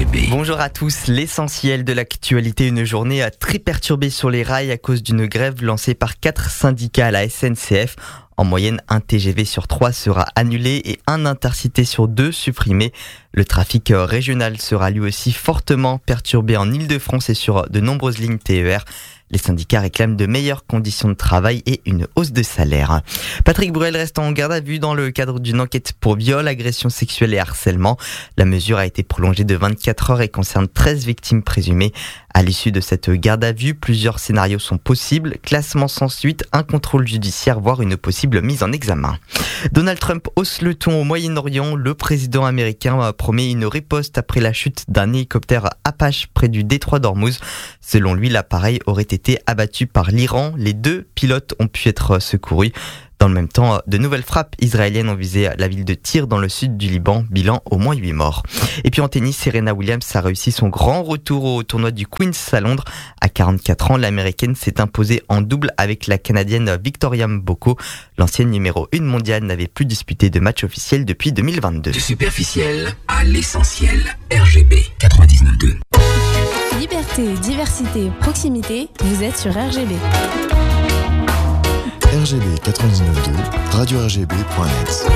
RGB. Bonjour à tous, l'essentiel de l'actualité, une journée très perturbée sur les rails à cause d'une grève lancée par 4 syndicats à la SNCF. En moyenne, un TGV sur 3 sera annulé et un Intercité sur 2 supprimé. Le trafic régional sera lui aussi fortement perturbé en Île-de-France et sur de nombreuses lignes TER. Les syndicats réclament de meilleures conditions de travail et une hausse de salaire. Patrick Bruel reste en garde à vue dans le cadre d'une enquête pour viol, agression sexuelle et harcèlement. La mesure a été prolongée de 24 heures et concerne 13 victimes présumées. À l'issue de cette garde à vue, plusieurs scénarios sont possibles. Classement sans suite, un contrôle judiciaire, voire une possible mise en examen. Donald Trump hausse le ton au Moyen-Orient. Le président américain promet une riposte après la chute d'un hélicoptère Apache près du détroit d'Ormuz. Selon lui, l'appareil aurait été abattu par l'Iran. Les 2 pilotes ont pu être secourus. Dans le même temps, de nouvelles frappes israéliennes ont visé la ville de Tyr dans le sud du Liban, bilan au moins 8 morts. Et puis en tennis, Serena Williams a réussi son grand retour au tournoi du Queen's à Londres. À 44 ans, l'américaine s'est imposée en double avec la canadienne Victoria Mboko. L'ancienne numéro 1 mondiale n'avait plus disputé de match officiel depuis 2022. Du superficiel à l'essentiel. RGB 99.2. Liberté, diversité, proximité, vous êtes sur RGB. RGB 99.2, radio-rgb.net.